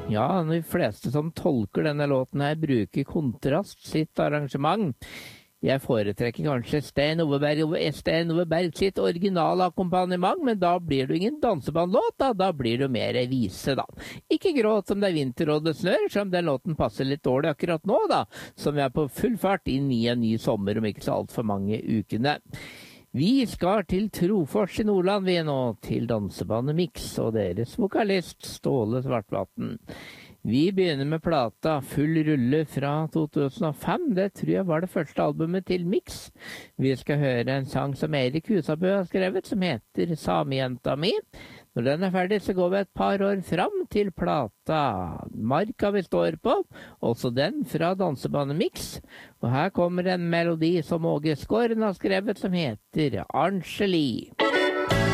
Ja, de fleste som tolker denne låten her bruker Kontrast sitt arrangement. Jeg foretrekker kanskje Stein Ove Berg sitt originalakkompagnement, men da blir det ingen dansebandlåt, da blir det mer vise, da. Ikke gråt om det er vinter og det snør, som den låten passer litt dårlig akkurat nå, da, som vi er på full fart inn i en ny sommer om ikke så alt for mange ukene. Vi skal til Trofors i Nordland, vi nå, til dansebandet Mix og deres vokalist Ståle Svartvatn. Vi begynner med plata Full rulle fra 2005. Det tror jeg var det første albumet til Mix. Vi skal høre en sang som Erik Husabø har skrevet, som heter Samejenta mi. Når den er ferdig, så går vi et par år fram til plata Marka vi står på, også den fra dansebandet Mix. Og her kommer en melodi som Åge Skåren har skrevet, som heter Angeli.